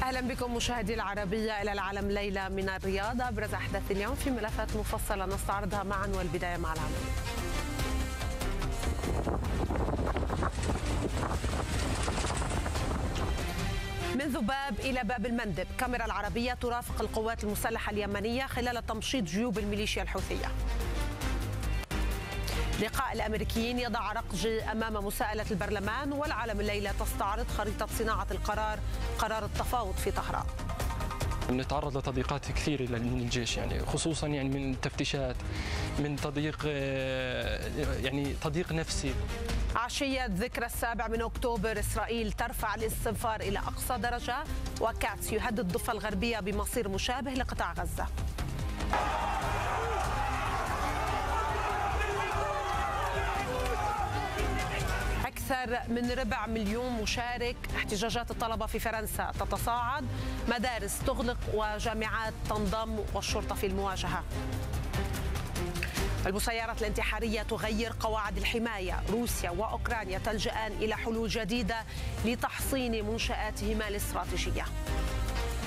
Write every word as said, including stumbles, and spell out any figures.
أهلا بكم مشاهدي العربية إلى العالم ليلة من الرياض. أبرز أحداث اليوم في ملفات مفصلة نستعرضها معا، والبداية مع العناوين. من ذباب إلى باب المندب، كاميرا العربية ترافق القوات المسلحة اليمنية خلال تمشيط جيوب الميليشيا الحوثية. لقاء الأمريكيين يضع رقجي أمام مساءلة البرلمان، والعالم الليلة تستعرض خريطة صناعة القرار، قرار التفاوض في طهران. نتعرض لتضييقات كثيرة من الجيش، يعني خصوصا يعني من التفتيشات، من تضييق يعني تضييق نفسي. عشية ذكرى السابع من أكتوبر، إسرائيل ترفع الاستنفار إلى أقصى درجة، وكاتس يهدد الضفة الغربية بمصير مشابه لقطاع غزة. أكثر من ربع مليون مشارك، احتجاجات الطلبة في فرنسا تتصاعد، مدارس تغلق وجامعات تنضم، والشرطة في المواجهة. المسيرات الانتحارية تغير قواعد الحماية، روسيا وأوكرانيا تلجأان إلى حلول جديدة لتحصين منشآتهما الاستراتيجية.